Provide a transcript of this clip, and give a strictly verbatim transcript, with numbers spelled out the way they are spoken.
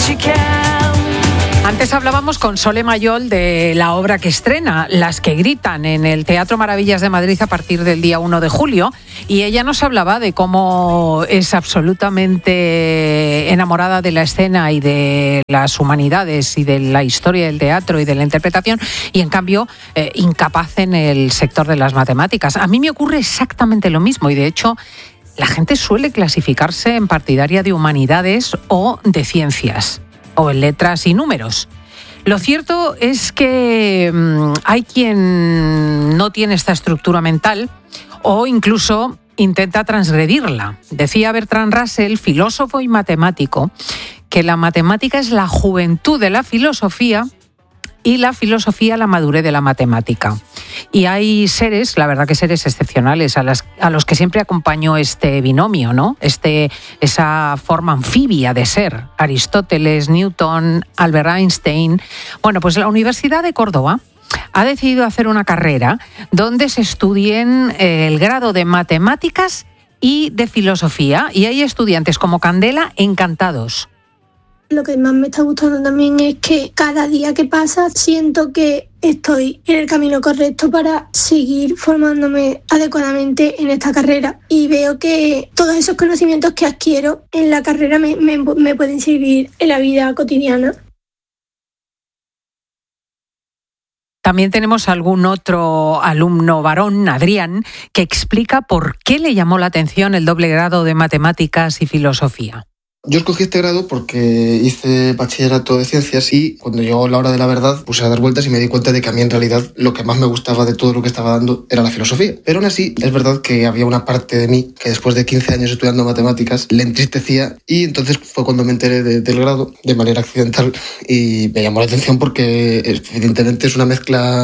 Antes hablábamos con Sole Mayol de la obra que estrena, Las que gritan, en el Teatro Maravillas de Madrid a partir del día uno de julio, y ella nos hablaba de cómo es absolutamente enamorada de la escena y de las humanidades y de la historia del teatro y de la interpretación, y en cambio eh, incapaz en el sector de las matemáticas. A mí me ocurre exactamente lo mismo, y de hecho la gente suele clasificarse en partidaria de humanidades o de ciencias, o en letras y números. Lo cierto es que mmm, hay quien no tiene esta estructura mental o incluso intenta transgredirla. Decía Bertrand Russell, filósofo y matemático, que la matemática es la juventud de la filosofía y la filosofía la madurez de la matemática. Y hay seres, la verdad que seres excepcionales, a, las, a los que siempre acompañó este binomio, ¿no? Este, esa forma anfibia de ser. Aristóteles, Newton, Albert Einstein. Bueno, pues la Universidad de Córdoba ha decidido hacer una carrera donde se estudien eh, el grado de matemáticas y de filosofía. Y hay estudiantes como Candela encantados. Lo que más me está gustando también es que cada día que pasa siento que estoy en el camino correcto para seguir formándome adecuadamente en esta carrera, y veo que todos esos conocimientos que adquiero en la carrera me, me, me pueden servir en la vida cotidiana. También tenemos algún otro alumno varón, Adrián, que explica por qué le llamó la atención el doble grado de matemáticas y filosofía. Yo escogí este grado porque hice bachillerato de ciencias y cuando llegó la hora de la verdad puse a dar vueltas y me di cuenta de que a mí en realidad lo que más me gustaba de todo lo que estaba dando era la filosofía. Pero aún así es verdad que había una parte de mí que después de quince años estudiando matemáticas le entristecía, y entonces fue cuando me enteré de, del grado de manera accidental y me llamó la atención porque evidentemente es una mezcla